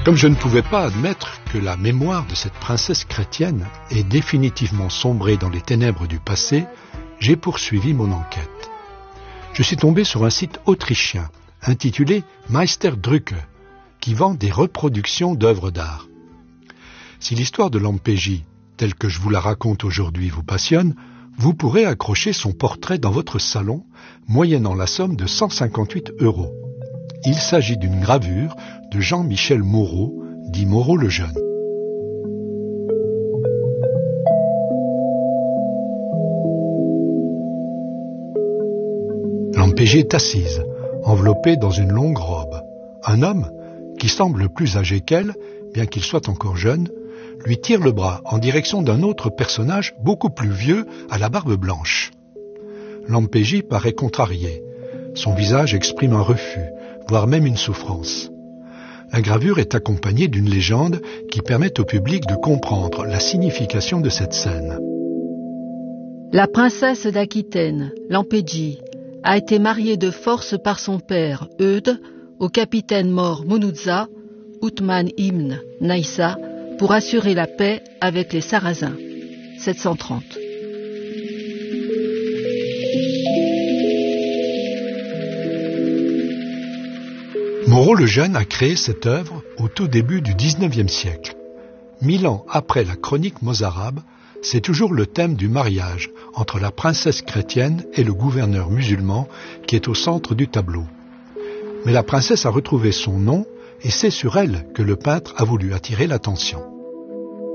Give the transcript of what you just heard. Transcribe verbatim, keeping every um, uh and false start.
Comme je ne pouvais pas admettre que la mémoire de cette princesse chrétienne ait définitivement sombré dans les ténèbres du passé, j'ai poursuivi mon enquête. Je suis tombé sur un site autrichien intitulé Meisterdrucke, qui vend des reproductions d'œuvres d'art. Si l'histoire de Lampegie, telle que je vous la raconte aujourd'hui, vous passionne, vous pourrez accrocher son portrait dans votre salon, moyennant la somme de cent cinquante-huit euros. Il s'agit d'une gravure de Jean-Michel Moreau, dit Moreau le Jeune. Lampegie est assise, enveloppée dans une longue robe. Un homme, qui semble plus âgé qu'elle, bien qu'il soit encore jeune, lui tire le bras en direction d'un autre personnage beaucoup plus vieux à la barbe blanche. Lampegie paraît contrarié. Son visage exprime un refus, voire même une souffrance. La gravure est accompagnée d'une légende qui permet au public de comprendre la signification de cette scène. La princesse d'Aquitaine, Lampegie, a été mariée de force par son père, Eudes, au capitaine mort Munuza, Othman ibn Naïssa, pour assurer la paix avec les Sarrasins. sept cent trente. Moreau le Jeune a créé cette œuvre au tout début du dix-neuvième siècle. Mille ans après la chronique mozarabe, c'est toujours le thème du mariage entre la princesse chrétienne et le gouverneur musulman qui est au centre du tableau. Mais la princesse a retrouvé son nom et c'est sur elle que le peintre a voulu attirer l'attention.